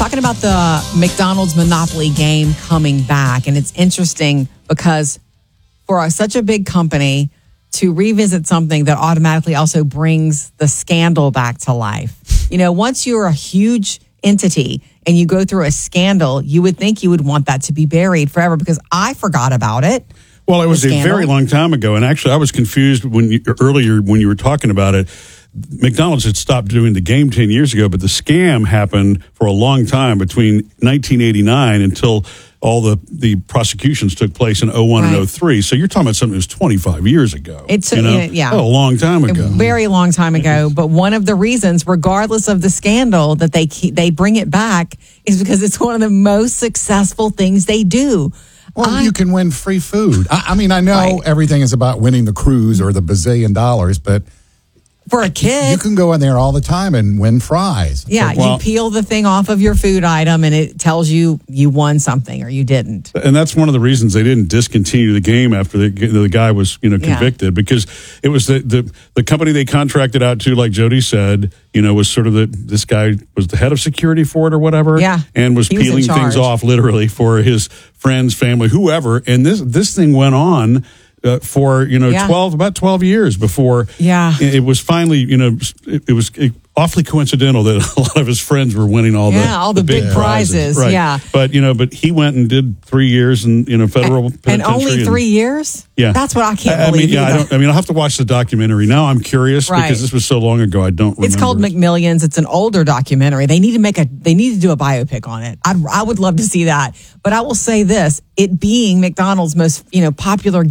talking about the McDonald's Monopoly game coming back, and it's interesting because for such a big company to revisit something that automatically also brings the scandal back to life. You know, once you're a huge entity and you go through a scandal, you would think you would want that to be buried forever, because I forgot about it. Well, it was a very long time ago, and actually I was confused earlier when you were talking about it. McDonald's had stopped doing the game 10 years ago, but the scam happened for a long time between 1989 until all the prosecutions took place in 01 and 03. So you're talking about something that was 25 years ago. It's a long time ago. A very long time ago. But one of the reasons, regardless of the scandal, that they bring it back is because it's one of the most successful things they do. Well, you can win free food. I mean, I know everything is about winning the cruise or the bazillion dollars, but for a kid, you can go in there all the time and win fries. Yeah, you peel the thing off of your food item and it tells you you won something or you didn't. And that's one of the reasons they didn't discontinue the game after the guy was convicted, because it was the company they contracted out to, like Jody said, was sort of this guy was the head of security for it or whatever, and was peeling things off literally for his friends, family, whoever. And this thing went on for 12 years before it was finally it was awfully coincidental that a lot of his friends were winning all the big prizes. Right. But he went and did 3 years in federal penitentiary. And only 3 years? Yeah, that's what I can't believe. I'll have to watch the documentary. Now I'm curious because this was so long ago. I don't remember. It's called McMillions. It's an older documentary. They need to do a biopic on it. I would love to see that. But I will say this: it being McDonald's most popular